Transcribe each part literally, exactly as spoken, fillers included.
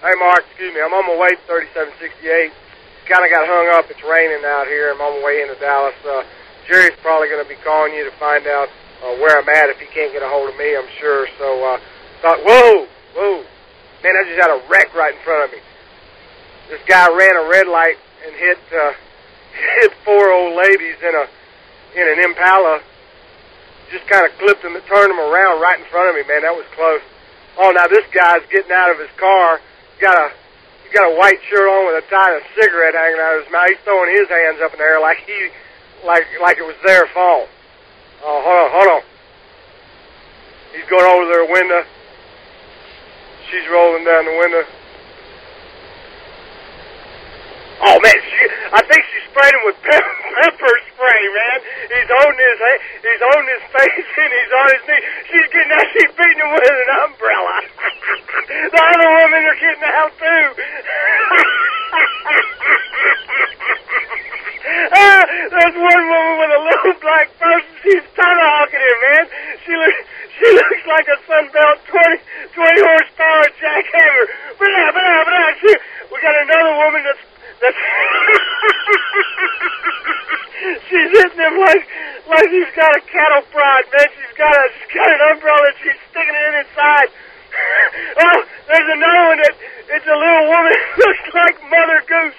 Hey, Mark, excuse me. I'm on my way to thirty-seven sixty-eight. Kind of got hung up. It's raining out here. I'm on my way into Dallas. Uh, Jerry's probably going to be calling you to find out uh, where I'm at if he can't get a hold of me, I'm sure. So uh, thought, whoa, whoa. Man, I just had a wreck right in front of me. This guy ran a red light and hit uh, hit four old ladies in a in an Impala. Just kind of clipped them and turned them around right in front of me, man. That was close. Oh, now this guy's getting out of his car. He's got a he's got a white shirt on with a tie and a cigarette hanging out of his mouth. He's throwing his hands up in the air like he like like it was their fault. Oh, hold on, hold on. He's going over to their window. She's rolling down the window. Oh, man, she, I think she sprayed him with pepper, pepper spray, man. He's holding his he's holding his face and he's on his knee. She's getting out, she's beating him with an umbrella. The other women are getting out, too. uh, there's one woman with a little black person. She's tomahawking him, man. She looks, she looks like a Sunbelt twenty, twenty horsepower jackhammer. Blah, blah, blah. She, we got another woman that's That's she's hitting him like like he's got a cattle prod, man. She's got a she's got an umbrella. She's sticking it inside. Oh, there's another one that it's a little woman that looks like Mother Goose.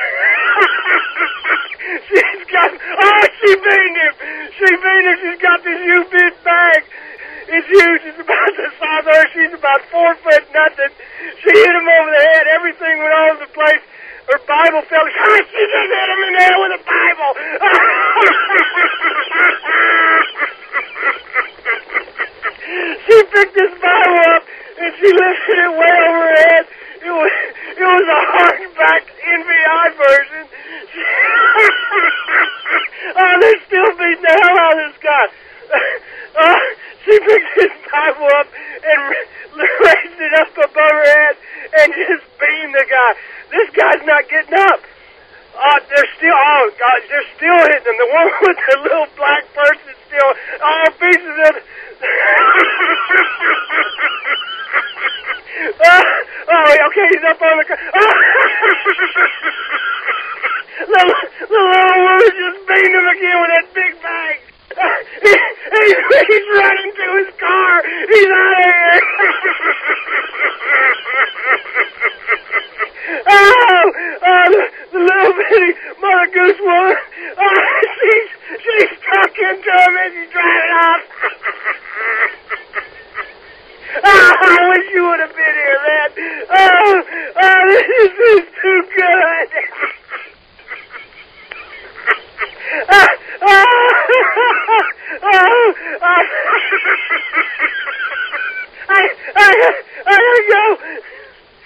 She's got oh, she beat him. She beat him. She's got this huge big bag. It's huge. It's about the size of her. She's about four foot nothing. She hit him over the head. Everything went all over the place. Her Bible fell. Oh, she just hit him in the head with a Bible. She picked this Bible up and she lifted it way over her head. It was it was a hardback N V I version. Oh, they're still beating the hell out of this guy. Uh, she picked this Bible up and raised it up above her head and just beamed the guy. This guy's not getting up. Uh, they're still, oh, God, they're still hitting him. The one with the little black person still, all pieces of it. uh, oh, okay, he's up on the car. Oh. the, the little woman just beating him again with that big bag. Uh, he, he, he's running to his car. He's out of here. Oh, oh the, the little bitty Mother Goose woman. Oh, she's, she's stuck into him as he's driving off. Oh, I wish you would have been here, man. Oh, oh this is too good. Oh, oh, oh, oh. I, I, I gotta go.